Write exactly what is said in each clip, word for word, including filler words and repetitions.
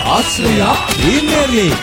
Ashraya premier league.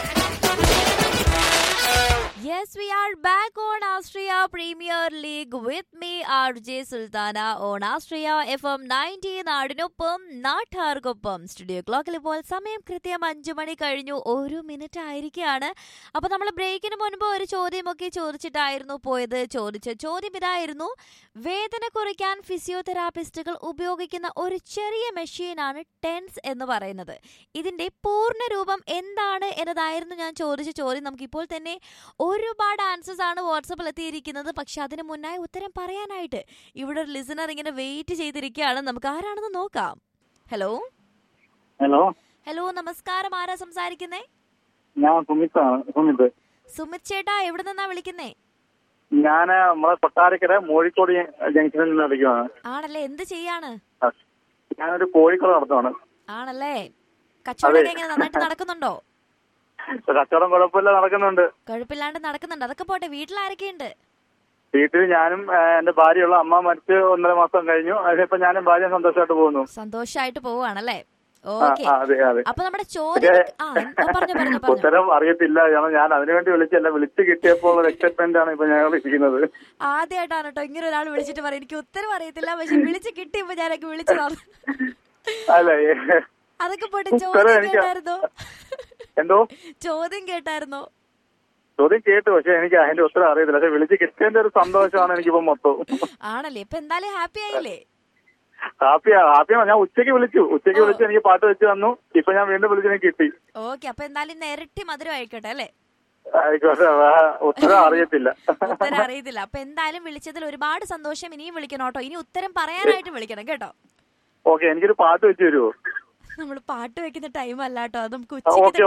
Yes, we are back on Austria Premier League with me, R J Sultana, on Austria F M ninety നാടിനൊപ്പം നാട്ടാർക്കൊപ്പം. Studio ക്ലോക്കിൽ ഇപ്പോൾ സമയം കൃത്യം അഞ്ചു മണി കഴിഞ്ഞു ഒരു മിനിറ്റ് ആയിരിക്കുകയാണ്. അപ്പോൾ നമ്മൾ ബ്രേക്കിന് മുൻപ് ഒരു ചോദ്യമൊക്കെ ചോദിച്ചിട്ടായിരുന്നു പോയത്. ചോദിച്ച ചോദ്യം ഇതായിരുന്നു: വേദന കുറയ്ക്കാൻ ഫിസിയോതെറാപ്പിസ്റ്റുകൾ ഉപയോഗിക്കുന്ന ഒരു ചെറിയ മെഷീനാണ് ടെൻസ് എന്ന് പറയുന്നത്. ഇതിന്റെ പൂർണ്ണ രൂപം എന്താണ് എന്നതായിരുന്നു ഞാൻ ചോദിച്ച ചോദ്യം. നമുക്കിപ്പോൾ തന്നെ ഒരുപാട് ആൻസേഴ്സ് ആണ് വാട്സപ്പിൽ എത്തിയിരിക്കുന്നത്. പക്ഷെ അതിന് മുന്നായി ഉത്തരം പറയാനായിട്ട് ഇവിടെ ഒരു ലിസണർ ഇങ്ങനെ വെയിറ്റ് ചെയ്തിരിക്കുകയാണ്. നമുക്ക് ആരാണെന്ന് നോക്കാം. ഹലോ ഹലോ ഹലോ നമസ്കാരം, ആരാ സംസാരിക്കുന്നേ? ഞാൻ സുമിത്താണ്. സുമിത് സുമിത് ചേട്ടാ, എവിടെ നിന്നാ വിളിക്കുന്നേ? ഞാൻ നമ്മളെ കൊട്ടാരക്കര മോഴിക്കോട് ജംഗ്ഷനിൽ നിന്ന് വിളിക്കുവാണ്. ആണല്ലേ, എന്ത് ചെയ്യാണ്? ഞാനൊരു കോഴിക്കട നടത്തുവാണ്. ആണല്ലേ, കച്ചവടം എങ്ങനെ നന്നായിട്ട് നടക്കുന്നുണ്ടോ? കച്ചവടം കുഴപ്പമില്ല, നടക്കുന്നുണ്ട്. കുഴപ്പമില്ലാണ്ട് നടക്കുന്നുണ്ട്. അതൊക്കെ പോട്ടെ, വീട്ടിൽ ആരൊക്കെയുണ്ട്? വീട്ടിൽ ഞാനും എന്റെ ഭാര്യയുള്ള. അമ്മ മരിച്ച് ഒന്നര മാസം കഴിഞ്ഞു. അതിനിപ്പോ ഞാനും ഭാര്യ സന്തോഷമായിട്ട് പോകുന്നു. സന്തോഷമായിട്ട് പോവാണല്ലേ? ഓക്കെ. അതെ അതെ. അപ്പൊ നമ്മുടെ ചോദ്യം ഉത്തരം അറിയത്തില്ല. ഞാൻ അതിനുവേണ്ടി വിളിച്ചല്ല, വിളിച്ചു കിട്ടിയപ്പോൾ ഒരു എക്സൈറ്റ്മെന്റ് ആണ് ഇപ്പൊ ഞങ്ങൾ ഇരിക്കുന്നത്. ആദ്യമായിട്ടാണ് കേട്ടോ ഇങ്ങനെ ഒരാൾ വിളിച്ചിട്ട് പറയും എനിക്ക് ഉത്തരം അറിയത്തില്ല, പക്ഷെ വിളിച്ച് കിട്ടിയപ്പോ ഞാനൊക്കെ വിളിച്ചതാണ്. അല്ലേ, അതൊക്കെ പോട്ടെ. ചോദ്യം കേട്ടായിരുന്നോ? എന്തോ ചോദ്യം കേട്ടായിരുന്നോ? ചോദ്യം കേട്ടു, പക്ഷെ എനിക്ക് അതിന്റെ ഉത്തരം അറിയത്തില്ല. പക്ഷെ വിളിച്ച് കിട്ടിയതിന്റെ ഒരു സന്തോഷമാണ് എനിക്കിപ്പോ മൊത്തം. ആണല്ലേ, ഇപ്പൊ എന്തായാലും ഹാപ്പി ആയില്ലേ? ഹാപ്പിയാ ഹാപ്പിയാ ഞാൻ ഉച്ചയ്ക്ക് വിളിച്ചു ഉച്ചയ്ക്ക് വിളിച്ച് എനിക്ക് പാട്ട് വെച്ച് തന്നു. ഇപ്പൊ ഞാൻ വീണ്ടും വിളിച്ച് എനിക്ക് കിട്ടി. ഓക്കെ, അപ്പൊ എന്തായാലും ഇന്ന് ഇരട്ടി മധുരം ആയിക്കോട്ടെ അല്ലേ? ആയിക്കോട്ടെ. ഉത്തരം അറിയത്തില്ല. ഉത്തരം അറിയത്തില്ല. അപ്പൊ എന്തായാലും വിളിച്ചതിൽ ഒരുപാട് സന്തോഷം. ഇനിയും വിളിക്കണം കേട്ടോ. ഇനി ഉത്തരം പറയാനായിട്ട് വിളിക്കണം കേട്ടോ. ഓക്കെ, എനിക്കൊരു പാട്ട് വെച്ച് തരുമോ? നമ്മള് പാട്ട് വെക്കുന്ന ടൈം അല്ല കേട്ടോ, അത് നമുക്ക്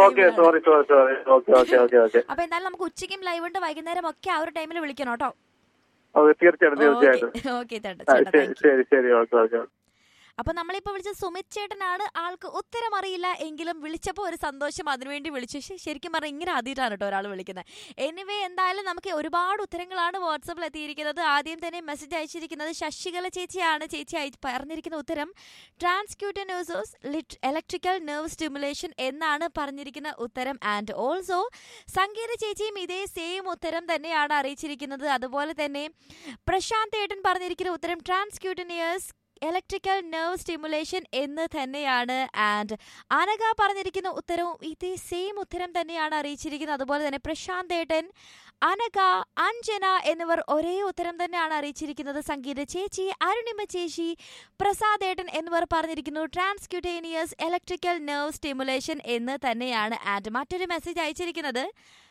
അപ്പൊ എന്തായാലും നമുക്ക് ഉച്ചയ്ക്കും ലൈവ് ഉണ്ട്, വൈകുന്നേരം ഒക്കെ ആ ഒരു ടൈമിൽ വിളിക്കണം കേട്ടോ. തീർച്ചയായിട്ടും തീർച്ചയായിട്ടും. ഓക്കെ, ശരി ശരി ഓക്കെ ഓക്കെ. അപ്പൊ നമ്മളിപ്പോ വിളിച്ച സുമിത് ചേട്ടനാണ്. ആൾക്ക് ഉത്തരം അറിയില്ല എങ്കിലും വിളിച്ചപ്പോ ഒരു സന്തോഷം, അതിനുവേണ്ടി വിളിച്ചു. ശരിക്കും പറഞ്ഞാൽ ഇങ്ങനെ ആദ്യമായിട്ടാണ് കേട്ടോ ഒരാൾ വിളിക്കുന്നത്. എനിവേ, എന്തായാലും നമുക്ക് ഒരുപാട് ഉത്തരങ്ങളാണ് വാട്സപ്പിൽ എത്തിയിരിക്കുന്നത്. ആദ്യം തന്നെ മെസ്സേജ് അയച്ചിരിക്കുന്നത് ശശികല ചേച്ചിയാണ്. ചേച്ചി അയ പറഞ്ഞിരിക്കുന്ന ഉത്തരം ട്രാൻസ്ക്യൂട്ടനോസോസ് ഇലക്ട്രിക്കൽ നെർവ് സ്റ്റിമുലേഷൻ എന്നാണ് പറഞ്ഞിരിക്കുന്ന ഉത്തരം. ആൻഡ് ഓൾസോ സംഗീത ചേച്ചിയും ഇതേ സെയിം ഉത്തരം തന്നെയാണ് അറിയിച്ചിരിക്കുന്നത്. അതുപോലെ തന്നെ പ്രശാന്ത് ഏട്ടൻ പറഞ്ഞിരിക്കുന്ന ഉത്തരം ട്രാൻസ്ക്യൂട്ടനിയസ് ഇലക്ട്രിക്കൽ നെർവ് സ്റ്റിമുലേഷൻ എന്ന് തന്നെയാണ്. ആൻഡ് അനഘ പറഞ്ഞിരിക്കുന്ന ഉത്തരവും ഇതേ സെയിം ഉത്തരം തന്നെയാണ് അറിയിച്ചിരിക്കുന്നത്. അതുപോലെ തന്നെ പ്രശാന്ത് ഏട്ടൻ, അനഘ, അഞ്ജന എന്നിവർ ഒരേ ഉത്തരം തന്നെയാണ് അറിയിച്ചിരിക്കുന്നത്. സംഗീത ചേച്ചി, അരുണിമ ചേച്ചി, പ്രസാദ് ഏട്ടൻ എന്നിവർ പറഞ്ഞിരിക്കുന്നു ട്രാൻസ്ക്യൂട്ടേനിയസ് ഇലക്ട്രിക്കൽ നെർവ് സ്റ്റിമുലേഷൻ എന്ന് തന്നെയാണ്. ആൻഡ് മറ്റൊരു മെസ്സേജ് അയച്ചിരിക്കുന്നത്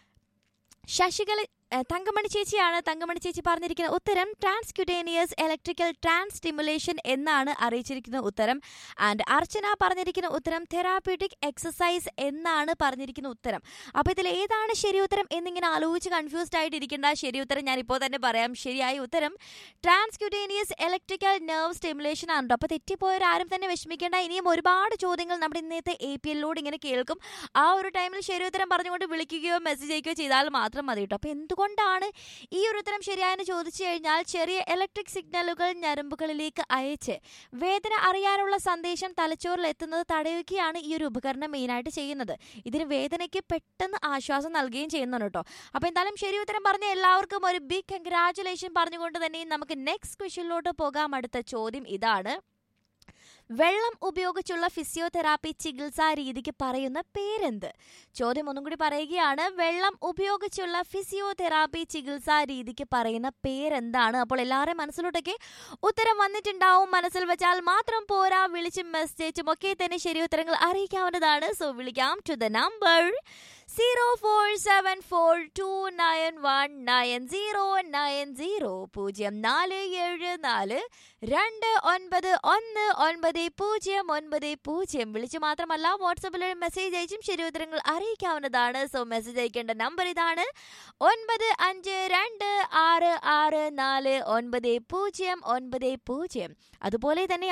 ശശികല തങ്കമണി ചേച്ചിയാണ്. തങ്കമണി ചേച്ചി പറഞ്ഞിരിക്കുന്ന ഉത്തരം ട്രാൻസ്ക്യൂട്ടേനിയസ് ഇലക്ട്രിക്കൽ ട്രാൻസ് സ്റ്റിമുലേഷൻ എന്നാണ് അറിയിച്ചിരിക്കുന്ന ഉത്തരം. ആൻഡ് അർച്ചന പറഞ്ഞിരിക്കുന്ന ഉത്തരം തെറാപ്യൂട്ടിക് എക്സസൈസ് എന്നാണ് പറഞ്ഞിരിക്കുന്ന ഉത്തരം. അപ്പോൾ ഇതിൽ ഏതാണ് ശരി ഉത്തരം എന്നിങ്ങനെ ആലോചിച്ച് കൺഫ്യൂസ്ഡ് ആയിട്ടിരിക്കേണ്ട. ശരി ഉത്തരം ഞാൻ ഇപ്പോൾ തന്നെ പറയാം. ശരിയായ ഉത്തരം ട്രാൻസ്ക്യൂട്ടേനിയസ് ഇലക്ട്രിക്കൽ നെർവ് സ്റ്റിമുലേഷൻ ആണ്. അപ്പോൾ തെറ്റിപ്പോയവരാരും തന്നെ വിഷമിക്കേണ്ട. ഇനിയും ഒരുപാട് ചോദ്യങ്ങൾ നമ്മുടെ ഇന്നത്തെ എ പി എല്ലിലൂടെ ഇങ്ങനെ കേൾക്കും. ആ ഒരു ടൈമിൽ ശരി ഉത്തരം പറഞ്ഞുകൊണ്ട് വിളിക്കുകയോ മെസ്സേജ് അയക്കുകയോ ചെയ്താൽ മാത്രം മതി കേട്ടോ. അപ്പോൾ എന്ത് കൊണ്ടാണ് ഈ ഒരു ഉത്തരം ശരിയായെന്ന് ചോദിച്ചു കഴിഞ്ഞാൽ ചെറിയ ഇലക്ട്രിക് സിഗ്നലുകൾ ഞരമ്പുകളിലേക്ക് അയച്ച് വേദന അറിയാനുള്ള സന്ദേശം തലച്ചോറിൽ എത്തുന്നത് തടയുകയാണ് ഈ ഒരു ഉപകരണം മെയിനായിട്ട് ചെയ്യുന്നത്. ഇതിന് വേദനയ്ക്ക് പെട്ടെന്ന് ആശ്വാസം നൽകുകയും ചെയ്യുന്നുണ്ട് കേട്ടോ. അപ്പോൾ എന്തായാലും ശരി ഉത്തരം പറഞ്ഞ എല്ലാവർക്കും ഒരു ബിഗ് കൺഗ്രാറ്റുലേഷൻ പറഞ്ഞുകൊണ്ട് തന്നെ നമുക്ക് നെക്സ്റ്റ് ക്വസ്റ്റ്യനിലോട്ട് പോകാം. അടുത്ത ചോദ്യം ഇതാണ്: വെള്ളം ഉപയോഗിച്ചുള്ള ഫിസിയോതെറാപ്പി ചികിത്സാ രീതിക്ക് പറയുന്ന പേരെന്ത്? ചോദ്യം ഒന്നും കൂടി പറയുകയാണ്. വെള്ളം ഉപയോഗിച്ചുള്ള ഫിസിയോതെറാപ്പി ചികിത്സാ രീതിക്ക് പറയുന്ന പേരെന്താണ്? അപ്പോൾ എല്ലാവരുടെയും മനസ്സിലോട്ടൊക്കെ ഉത്തരം വന്നിട്ടുണ്ടാവും. മനസ്സിൽ വെച്ചാൽ മാത്രം പോരാ, വിളിച്ചും മെസ്സേജും ഒക്കെ തന്നെ ശരി ഉത്തരങ്ങൾ അറിയിക്കാവുന്നതാണ്. സോ വിളിക്കാം to the number zero four seven four to nine one nine zero nine zero പൂജ്യം നാല് ഏഴ് നാല് രണ്ട് ഒൻപത് ഒന്ന് ഒൻപത് പൂജ്യം ഒൻപത് പൂജ്യം. വിളിച്ച് മാത്രമല്ല വാട്സപ്പിൽ മെസ്സേജ് അയച്ചും ശരി ഉത്തരങ്ങൾ അറിയിക്കാവുന്നതാണ്. സോ മെസ്സേജ് അയക്കേണ്ട നമ്പർ ഇതാണ്: ഒൻപത് അഞ്ച് രണ്ട് ആറ് ആറ് നാല് ഒൻപത് പൂജ്യം ഒൻപത് പൂജ്യം. അതുപോലെ തന്നെ